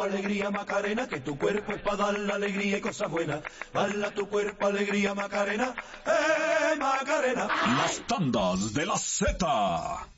alegría Macarena, que tu cuerpo es para dar la alegría y cosas buenas. Bala tu cuerpo, alegría Macarena, Macarena. Las tandas de la Z.